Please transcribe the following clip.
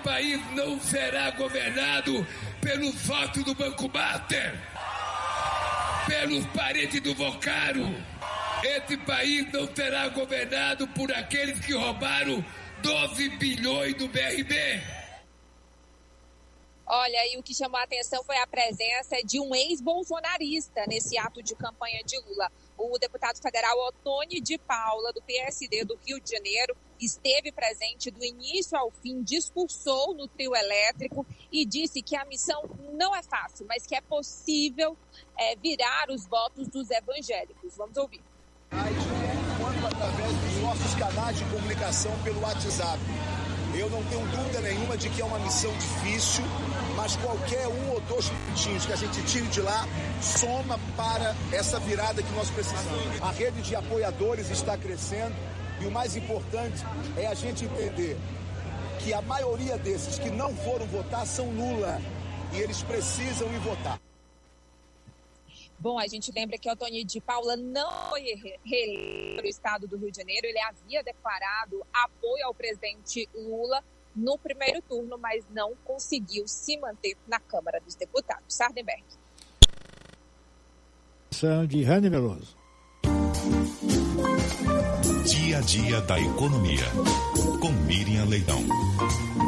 país não será governado pelo voto do Banco Master, pelos parentes do Vocaro. Esse país não será governado por aqueles que roubaram 12 bilhões do BRB. Olha, e o que chamou a atenção foi a presença de um ex-bolsonarista nesse ato de campanha de Lula. O deputado federal Ottoni de Paula, do PSD do Rio de Janeiro, esteve presente do início ao fim, discursou no trio elétrico e disse que a missão não é fácil, mas que é possível virar os votos dos evangélicos. Vamos ouvir. Quanto através dos nossos canais de comunicação pelo WhatsApp. Eu não tenho dúvida nenhuma de que é uma missão difícil, mas qualquer um ou dois pontinhos que a gente tire de lá soma para essa virada que nós precisamos. A rede de apoiadores está crescendo e o mais importante é a gente entender que a maioria desses que não foram votar são Lula e eles precisam ir votar. Bom, a gente lembra que o Ottoni de Paula não foi reeleito no estado do Rio de Janeiro. Ele havia declarado apoio ao presidente Lula no primeiro turno, mas não conseguiu se manter na Câmara dos Deputados. Sardenberg. De Rani Veloso. Dia a dia da economia, com Miriam Leitão.